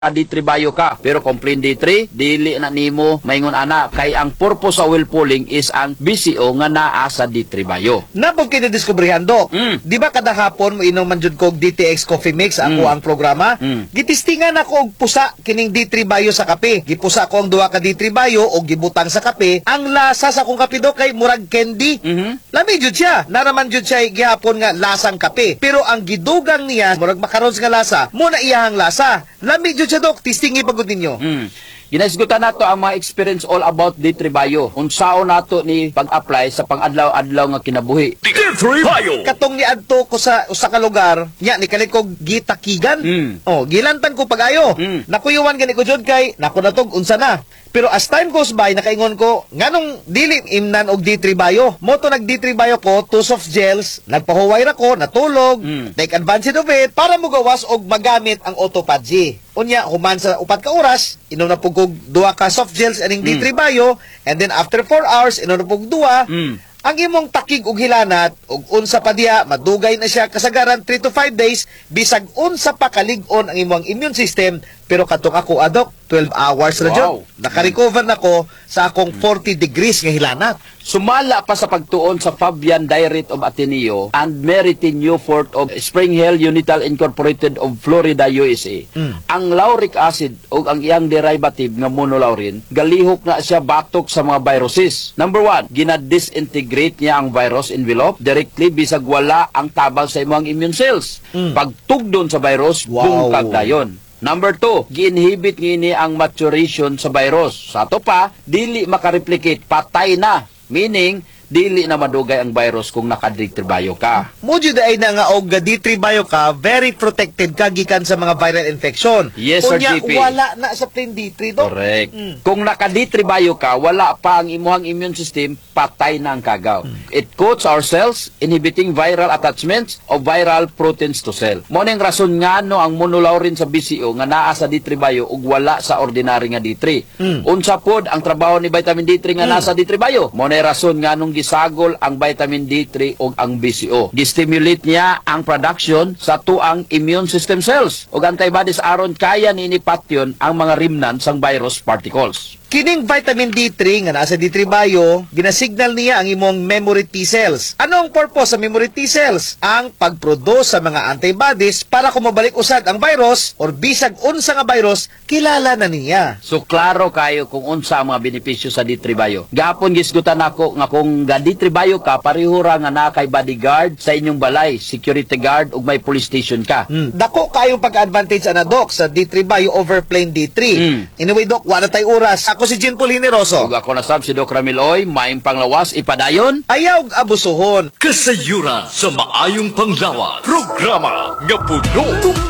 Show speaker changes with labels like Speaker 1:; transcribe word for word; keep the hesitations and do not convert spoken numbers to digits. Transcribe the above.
Speaker 1: D three bayo ka, pero kung plain D three, dili na nimo maingon ana kay ang purpose sa oil pulling is ang B C O nga naa sa D three bayo.
Speaker 2: Napog kinidiskubrihan, Dok.
Speaker 1: Mm.
Speaker 2: Di ba kada hapon mo inom man jud kog D T X Coffee Mix ako
Speaker 1: Mm.
Speaker 2: ang programa?
Speaker 1: Mm.
Speaker 2: Gitistingan ako og pusa kining D three bayo sa kape. Gipusa ko ang duha ka D three bayo og gibutang sa kape. Ang lasa sa akong kape, Dok, kay murag candy.
Speaker 1: Mhm.
Speaker 2: Lami jud siya. Naraman jud siya gihapon nga lasang kape. Pero ang gidugang niya murag macarons nga lasa, mo na iyahang lasa. Lami jud siya, Dok. Tistingi pagod ninyo.
Speaker 1: Mm. Ginaisgutan nato ang mga experience all about D three bayo. Unsaon nato ni pag-apply sa pang-adlaw-adlaw nga kinabuhi.
Speaker 3: D three bayo.
Speaker 2: Katong niadto ko sa usa ka lugar, nya ni kali ko gitakigan.
Speaker 1: Mm.
Speaker 2: Oh, gilantan ko pagayo.
Speaker 1: Mm.
Speaker 2: Nakuyuwan gani ko jud kay nako na tog unsa na. Pero as time goes by, nakaingon ko, nganong dili imnan og D three bayo. Moto nag D three bayo ko, two soft gels, nagpahuway ra ko, natulog,
Speaker 1: Mm.
Speaker 2: take advantage of it para mugawas og magamit ang autophagy. Unya, human sa upat ka oras, inom na pug kog duha ka soft gels aning D three bayo, and then after four hours, inom na pug duha.
Speaker 1: Mm.
Speaker 2: Ang imong takig og hilanat og unsa pa diha madugay na siya kasagaran three to five days bisag unsa pa kalig-on ang imong immune system, pero katong ako adok twelve hours ra jud.
Speaker 1: Wow.
Speaker 2: Naka-recover na ko sa akong forty degrees nga hilanat.
Speaker 1: Sumala pa sa pagtuon sa Fabian Diary of Ateneo and Meritin Newfort of Spring Hill Unital Incorporated of Florida, U S A.
Speaker 2: Mm.
Speaker 1: Ang lauric acid o ang iyang derivative nga monolaurin, galihok na siya batok sa mga viruses. Number one, gina-disintegrate niya ang virus envelope directly bisag wala ang tabang sa imong immune cells.
Speaker 2: Mm.
Speaker 1: Pagtugdon sa virus,
Speaker 2: Wow.
Speaker 1: bungkag dayon. Number two, gi-inhibit ngini ang maturation sa virus. Sa ato pa, dili makareplicate, patay na. Meaning, dili na madugay ang virus kung naka-D three bayo ka.
Speaker 2: Mo jud ay na nga og D three bayo ka, very protected ka gikan sa mga viral infection.
Speaker 1: Yes, Sir
Speaker 2: Unya,
Speaker 1: G P.
Speaker 2: wala na sa plain D three, Dok.
Speaker 1: Correct.
Speaker 2: Mm.
Speaker 1: Kung naka-D three bayo ka, wala pa ang imuhang immune system, patay na ang kagaw.
Speaker 2: Mm.
Speaker 1: It coats our cells, inhibiting viral attachments of viral proteins to cell. Mo ning rason nga no ang monolaurin sa B C O nga naa sa D three bayo ug wala sa ordinary nga D three.
Speaker 2: Mm.
Speaker 1: Unsa pod ang trabaho ni vitamin D three nga
Speaker 2: Mm.
Speaker 1: nasa D three bayo? Mo nay rason nga nung gisagol ang vitamin D three ug ang B C O. Gistimulate niya ang production sa tuang immune system cells ug antibodies aron kaya ni patyon ang mga remnants sang virus particles.
Speaker 2: Kining vitamin D three nga nasa D three bayo, ginasignal niya ang imong memory T cells. Ano ang purpose sa memory T cells? Ang pagproduce sa mga antibodies para kumabalik usad ang virus or bisag unsa nga virus, kilala na niya.
Speaker 1: So klaro kayo kung unsa ang mga benepisyo sa D three bayo. Gapon gisgutan nako nga kung ga D three bayo ka pareho ra nga na kay bodyguard sa inyong balay, security guard ug may police station ka.
Speaker 2: Hmm. Dako kayo pag-advantage ana, Dok, sa D three bayo over plain D three.
Speaker 1: Hmm.
Speaker 2: Anyway, Dok, wala tay oras. Ako si Jean Paul Hineroso.
Speaker 1: Ug ako na sab si Doc Ramiloy, maayong panglawas ipadayon.
Speaker 2: Ayaw og abusuhon.
Speaker 3: Kasayuran sa maayong panglawas. Programa nga puno